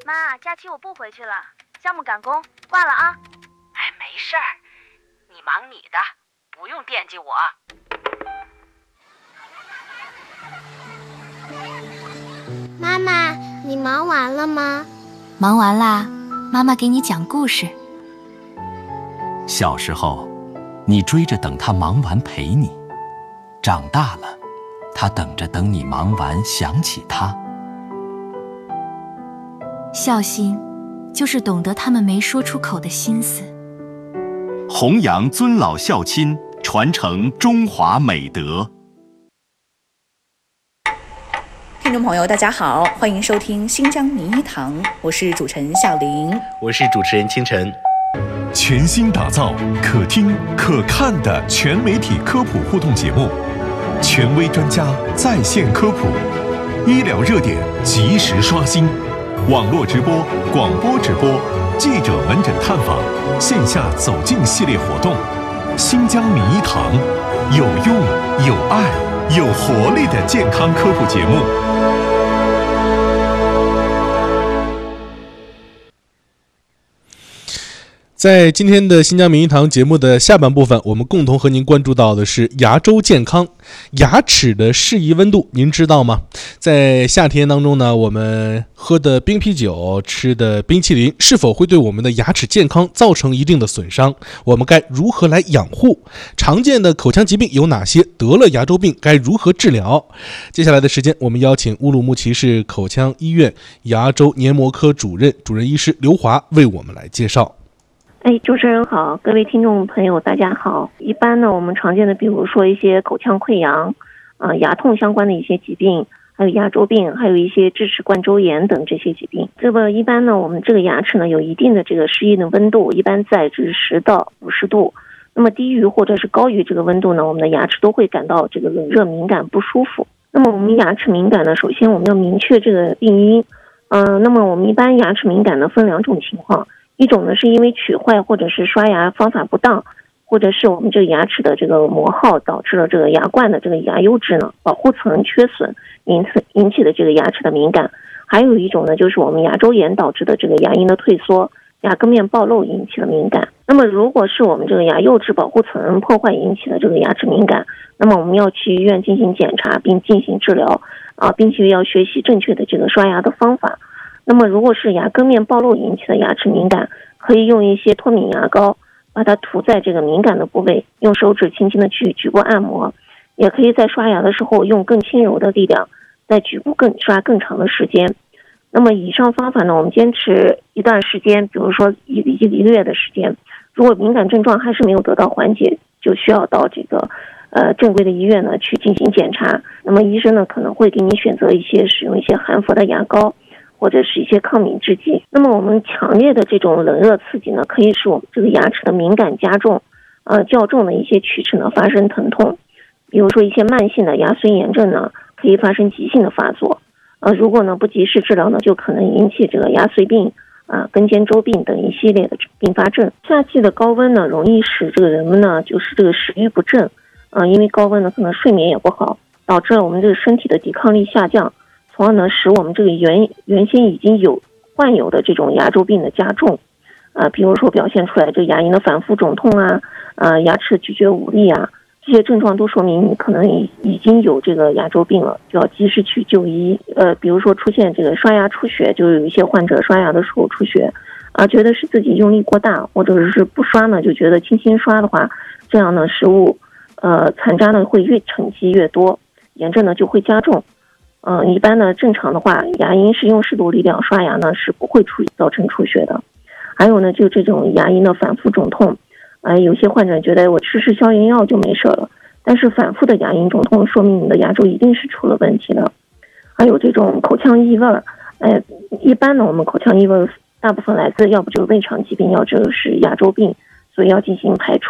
妈，假期我不回去了，项目赶工，挂了啊。 哎，没事儿，你忙你的，不用惦记我。 妈妈，你忙完了吗？ 忙完啦，妈妈给你讲故事。 小时候，你追着等他忙完陪你；长大了，他等着等你忙完想起他。 孝心，就是懂得他们没说出口的心思。 弘扬尊老孝亲，传承中华美德。 听众朋友大家好，欢迎收听新疆名医堂，我是主持人笑玲， 我是主持人清晨。 全新打造可听可看的全媒体科普互动节目，权威专家在线科普，医疗热点及时刷新，网络直播、广播直播，记者门诊探访，线下走进系列活动。新疆名医堂，有用、有爱、有活力的健康科普节目。 在今天的新疆名医堂节目的下半部分，我们共同和您关注到的是牙周健康。牙齿的适宜温度您知道吗？在夏天当中呢，我们喝的冰啤酒、吃的冰淇淋是否会对我们的牙齿健康造成一定的损伤？我们该如何来养护？常见的口腔疾病有哪些？得了牙周病该如何治疗？接下来的时间，我们邀请乌鲁木齐市口腔医院牙周黏膜科主任医师刘华为我们来介绍。 主持人好，各位听众朋友大家好。一般呢，我们常见的比如说一些口腔溃疡、牙痛相关的一些疾病，还有牙周病，还有一些智齿冠周炎等这些疾病。一般呢，我们这个牙齿呢有一定的这个适应的温度，一般在10到50度。那么低于或者是高于这个温度呢，我们的牙齿都会感到这个冷热敏感不舒服。那么我们牙齿敏感呢，首先我们要明确这个病因。那么我们一般牙齿敏感呢分两种情况。一种呢是因为龋坏或者是刷牙方法不当，或者是我们这个牙齿的这个磨耗导致了这个牙冠的这个牙釉质呢保护层缺损，引起的这个牙齿的敏感。还有一种呢就是我们牙周炎导致的这个牙龈的退缩、牙根面暴露引起的敏感。那么如果是我们这个牙釉质保护层破坏引起的这个牙齿敏感，那么我们要去医院进行检查并进行治疗并且要学习正确的这个刷牙的方法。那么如果是牙根面暴露引起的牙齿敏感，可以用一些脱敏牙膏把它涂在这个敏感的部位，用手指轻轻的去局部按摩，也可以在刷牙的时候用更轻柔的力量在局部刷更长的时间。那么以上方法呢，我们坚持一段时间，比如说一个月的时间，如果敏感症状还是没有得到缓解，就需要到这个正规的医院呢去进行检查。那么医生呢可能会给你选择使用一些含氟的牙膏，或者是一些抗敏制剂。那么我们强烈的这种冷热刺激呢，可以使我们这个牙齿的敏感加重，较重的一些龋齿呢发生疼痛，比如说一些慢性的牙髓炎症呢，可以发生急性的发作。如果呢不及时治疗呢，就可能引起这个牙髓病、根尖周病等一系列的并发症。夏季的高温呢，容易使这个人们呢就是这个食欲不振，因为高温呢可能睡眠也不好，导致了我们这个身体的抵抗力下降。从而呢，使我们这个原先已经患有的这种牙周病的加重，比如说表现出来这牙龈的反复肿痛牙齿咀嚼无力这些症状都说明你可能已经有这个牙周病了，就要及时去就医。比如说出现这个刷牙出血，就有一些患者刷牙的时候出血，觉得是自己用力过大，或者是不刷呢，就觉得轻轻刷的话，这样呢食物残渣呢会越沉积越多，炎症呢就会加重。一般呢正常的话，牙龈是用适度力量刷牙呢是不会造成出血的。还有呢就这种牙龈的反复肿痛，有些患者觉得我吃消炎药就没事了，但是反复的牙龈肿痛说明你的牙周一定是出了问题的。还有这种口腔异味，一般呢我们口腔异味大部分来自要不就是胃肠疾病，要就是牙周病，所以要进行排除。